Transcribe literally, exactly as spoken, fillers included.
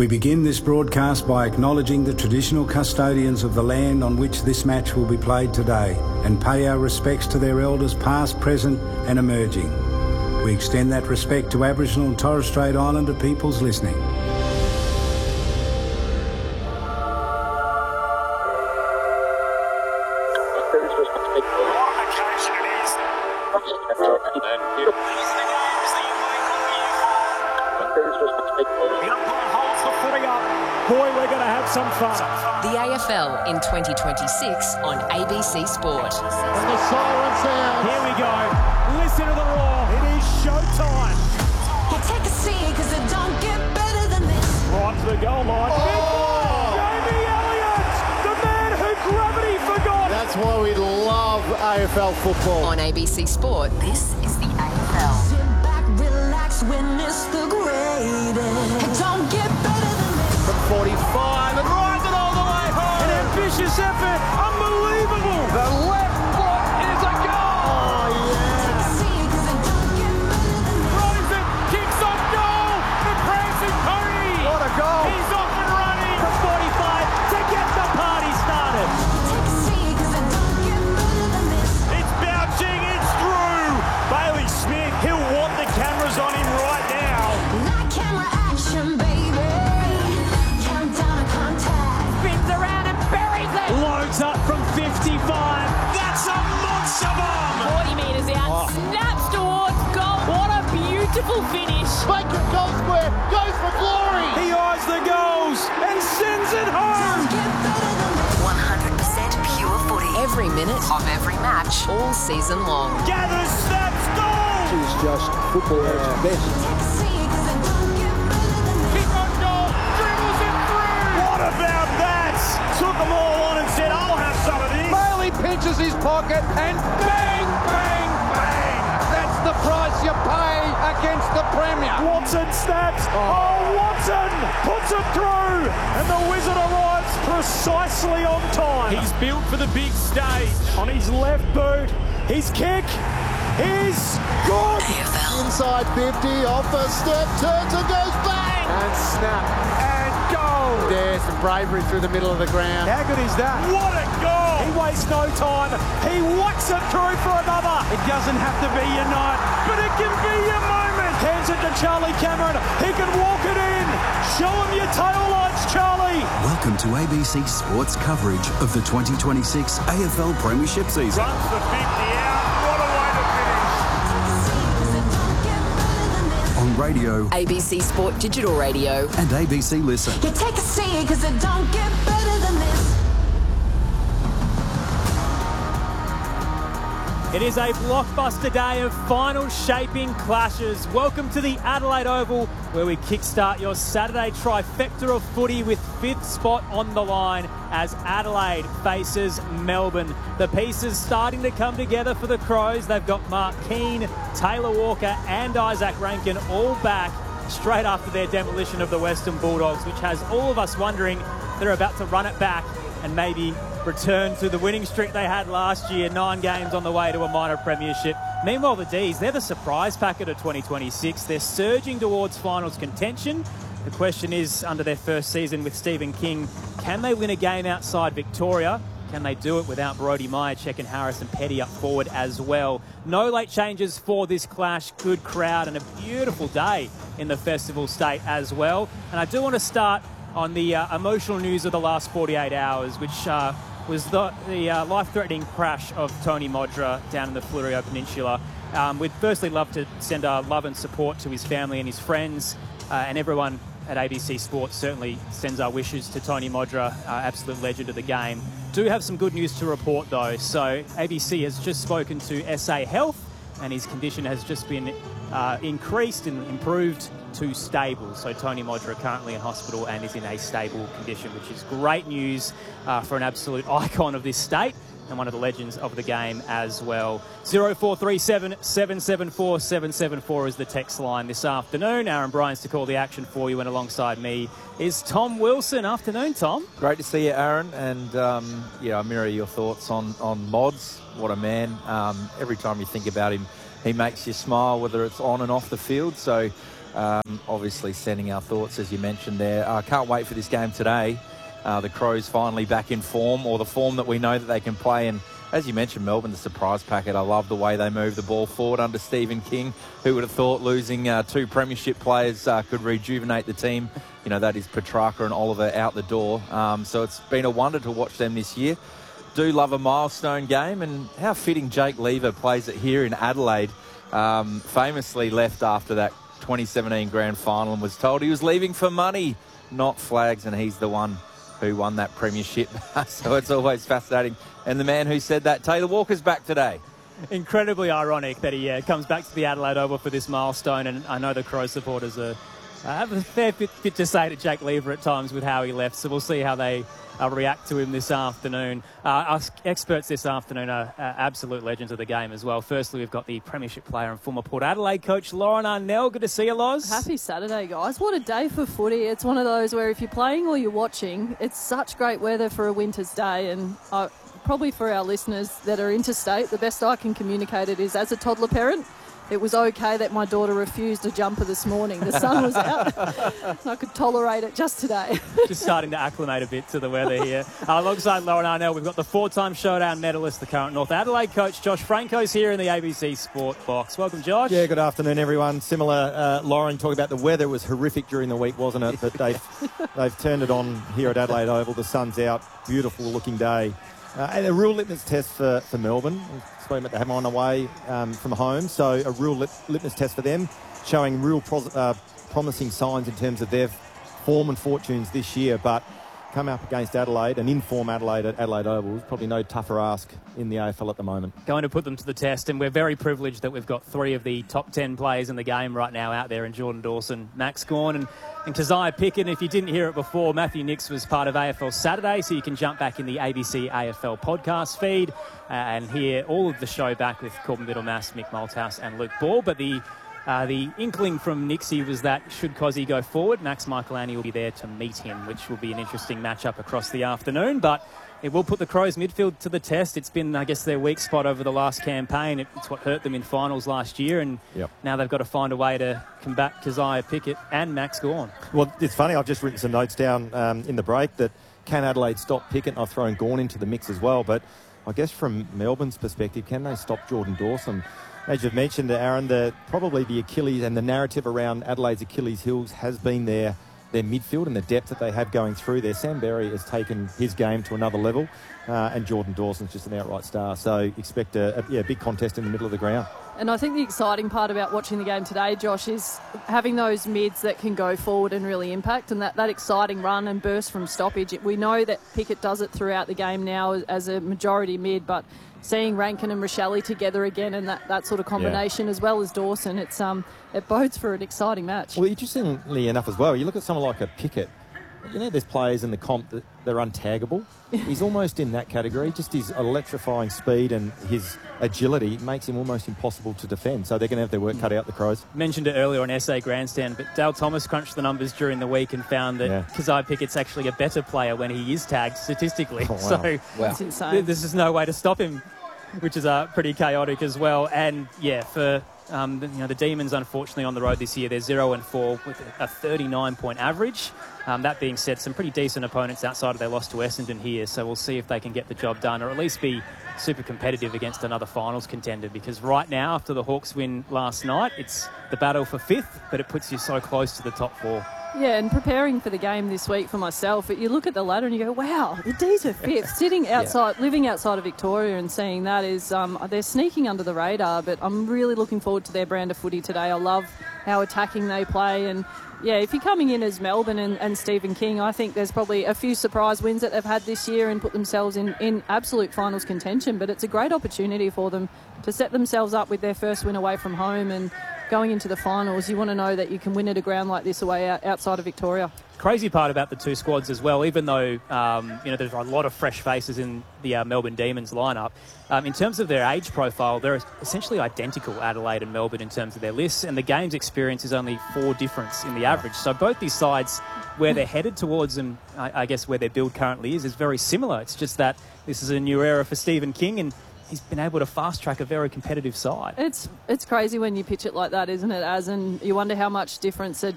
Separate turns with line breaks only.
We begin this broadcast by acknowledging the traditional custodians of the land on which this match will be played today and pay our respects to their elders past, present and emerging. We extend that respect to Aboriginal and Torres Strait Islander peoples listening.
Some fun.
The A F L in twenty twenty-six on A B C Sport.
And the siren sounds. Here we go. Listen to the roar. It is showtime.
You take a seat because it don't get better than this.
Right to the goal line. Oh. Jamie Elliott, the man who gravity forgot.
That's why we love A F L football.
On A B C Sport, this is the A F L.
Sit back, relax, witness the greatest. It don't get better than this.
From forty-five and rides it all the way home.
An ambitious effort. Unbelievable.
The left foot is a goal. Oh, yeah.
Take a seat because it don't get better than this.
Throws it, kicks off goal. The prancing pony.
What a goal.
He's off and running from forty-five to get the party started.
Take a seat because it don't get better than this.
It's bouncing, it's through. Bailey Smith, he'll want the cameras on him right now.
Not camera action, baby.
Loads up from fifty-five. That's a monster bomb.
forty metres out, oh. Snaps towards goal. What a beautiful finish.
Baker goal square, goes for glory.
He eyes the goals and sends it home.
one hundred percent pure footy. Every minute of every match, all season long.
Gathers, snaps, goal.
She's just football at its best.
Kick on goal, dribbles it through. What about that? Took them all on and said, I'll have some of this.
Bailey pinches his pocket and bang, bang, bang. That's the price you pay against the Premier.
Watson snaps. Oh, oh Watson puts it through. And the Wizard arrives precisely on time. He's built for the big stage. On his left boot, his kick is good.
Inside fifty, off a step, turns and goes bang. And snap.
And goal.
There's some bravery through the middle of the ground.
How good is that? What a goal. He wastes no time. He whacks it through for another. It doesn't have to be your night, but it can be your moment. Hands it to Charlie Cameron. He can walk it in. Show him your tail lights, Charlie.
Welcome to A B C Sports coverage of the twenty twenty-six A F L Premiership season.
Runs the fifty out. What a way to finish.
On radio,
A B C Sport Digital Radio,
and A B C Listen.
You take a seat because it don't get better than this.
It is a blockbuster day of final shaping clashes. Welcome to the Adelaide Oval, where we kickstart your Saturday trifecta of footy with fifth spot on the line as Adelaide faces Melbourne. The pieces starting to come together for the Crows. They've got Mark Keane, Taylor Walker and Isaac Rankin all back straight after their demolition of the Western Bulldogs, which has all of us wondering if they're about to run it back and maybe return to the winning streak they had last year, nine games on the way to a minor premiership. Meanwhile, the D's, they're the surprise packet of twenty twenty-six. They're surging towards finals contention. The question is, under their first season with Stephen King, can they win a game outside Victoria? Can they do it without Brody Myercheck and Harrison Petty up forward as well? No late changes for this clash. Good crowd and a beautiful day in the festival state as well. And I do want to start on the uh, emotional news of the last forty-eight hours, which uh, was the, the uh, life-threatening crash of Tony Modra down in the Fleurieu Peninsula. Um, we'd firstly love to send our love and support to his family and his friends, uh, and everyone at A B C Sports certainly sends our wishes to Tony Modra, uh, absolute legend of the game. Do have some good news to report though. So A B C has just spoken to S A Health, and his condition has just been uh, increased and improved to stable. So Tony Modra currently in hospital and is in a stable condition, which is great news uh, for an absolute icon of this state and one of the legends of the game as well. zero four three seven, seven seven four, seven seven four is the text line this afternoon. Aaron Bryans to call the action for you, and alongside me is Tom Wilson. Afternoon, Tom.
Great to see you, Aaron, and um, yeah, I mirror your thoughts on, on Mods. What a man. Um, every time you think about him, he makes you smile, whether it's on and off the field. So Um, obviously sending our thoughts, as you mentioned there. I uh, can't wait for this game today. Uh, the Crows finally back in form, or the form that we know that they can play. And as you mentioned, Melbourne, the surprise packet. I love the way they move the ball forward under Stephen King. Who would have thought losing uh, two premiership players uh, could rejuvenate the team? You know, that is Petrarca and Oliver out the door. Um, so it's been a wonder to watch them this year. Do love a milestone game, and how fitting Jake Lever plays it here in Adelaide. Um, famously left after that twenty seventeen grand final and was told he was leaving for money, not flags, and he's the one who won that premiership. So it's always fascinating. And the man who said that, Taylor Walker's back today.
Incredibly ironic that he uh, comes back to the Adelaide Oval for this milestone, and I know the Crow supporters are, uh, have a fair bit, bit to say to Jake Lever at times with how he left, so we'll see how they uh, react to him this afternoon. Uh, our experts this afternoon are uh, absolute legends of the game as well. Firstly, we've got the premiership player and former Port Adelaide coach, Lauren Arnell. Good to see you, Loz.
Happy Saturday, guys. What a day for footy. It's one of those where if you're playing or you're watching, it's such great weather for a winter's day, and I... probably for our listeners that are interstate, the best I can communicate it is, as a toddler parent, it was okay that my daughter refused a jumper this morning. The sun was out. I could tolerate it just today.
Just starting to acclimate a bit to the weather here. Uh, alongside Lauren Arnell, we've got the four-time Showdown medalist, the current North Adelaide coach, Josh Franco's here in the A B C Sport Box. Welcome, Josh.
Yeah, good afternoon, everyone. Similar, uh, Lauren, talking about the weather was horrific during the week, wasn't it? But they've, they've turned it on here at Adelaide Oval. The sun's out. Beautiful looking day. Uh, and a real litmus test for, for Melbourne. We've spoken about they have on away um, from home, so a real lit, litmus test for them, showing real pros, uh, promising signs in terms of their form and fortunes this year. But come up against Adelaide, an in-form Adelaide at Adelaide Oval, is probably no tougher ask in the A F L at the moment.
Going to put them to the test, and we're very privileged that we've got three of the top ten players in the game right now out there in Jordan Dawson, Max Gawn and, and Keziah Pickett. If you didn't hear it before, Matthew Nicks was part of A F L Saturday, so you can jump back in the A B C A F L podcast feed uh, and hear all of the show back with Corbin Biddlemass, Mick Malthouse and Luke Ball. But the Uh, the inkling from Nixie was that should Cozzy go forward, Max Michaelani will be there to meet him, which will be an interesting matchup across the afternoon. But it will put the Crows midfield to the test. It's been, I guess, their weak spot over the last campaign. It's what hurt them in finals last year, and
yep.
now they've got to find a way to combat Keziah Pickett and Max Gawn.
Well, it's funny, I've just written some notes down um, in the break that can Adelaide stop Pickett? I've thrown Gawn into the mix as well, but I guess from Melbourne's perspective, can they stop Jordan Dawson? As you've mentioned, Aaron, the, probably the Achilles and the narrative around Adelaide's Achilles heels has been their, their midfield and the depth that they have going through there. Sam Berry has taken his game to another level, uh, and Jordan Dawson's just an outright star. So expect a, a yeah, big contest in the middle of the ground.
And I think the exciting part about watching the game today, Josh, is having those mids that can go forward and really impact, and that, that exciting run and burst from stoppage. We know that Pickett does it throughout the game now as a majority mid, but seeing Rankin and Rochelle together again and that, that sort of combination, yeah. as well as Dawson, it's um it bodes for an exciting match.
Well, interestingly enough as well, you look at someone like a Pickett, you know, there's players in the comp that they're untaggable. He's almost in that category. Just his electrifying speed and his agility makes him almost impossible to defend. So they're going to have their work cut out, the Crows.
Mentioned it earlier on S A Grandstand, but Dale Thomas crunched the numbers during the week and found that yeah. Keziah Pickett's actually a better player when he is tagged statistically. Oh, wow. So
wow. That's insane.
There's just no way to stop him, which is uh, pretty chaotic as well. And yeah, for um, the, you know, the Demons, unfortunately, on the road this year, they're zero and four with a thirty-nine point average. Um, that being said, some pretty decent opponents outside of their loss to Essendon here, so we'll see if they can get the job done, or at least be super competitive against another finals contender, because right now, after the Hawks win last night, it's the battle for fifth, but it puts you so close to the top four.
Yeah, and preparing for the game this week for myself, you look at the ladder and you go, wow, the D's are fifth. Sitting outside, yeah. living outside of Victoria and seeing that is, um, they're sneaking under the radar, but I'm really looking forward to their brand of footy today. I love how attacking they play, and yeah, if you're coming in as Melbourne and, and Stephen King, I think there's probably a few surprise wins that they've had this year and put themselves in, in absolute finals contention, but it's a great opportunity for them to set themselves up with their first win away from home, and going into the finals, you want to know that you can win at a ground like this away out, outside of Victoria.
Crazy part about the two squads as well, even though um, you know there's a lot of fresh faces in the uh, Melbourne Demons lineup, um, in terms of their age profile, they're essentially identical, Adelaide and Melbourne, in terms of their lists, and the game's experience is only four difference in the average. So both these sides, where they're headed towards, and I, I guess where their build currently is, is very similar. It's just that this is a new era for Stephen King, and he's been able to fast-track a very competitive side.
It's it's crazy when you pitch it like that, isn't it, Az? And you wonder how much difference a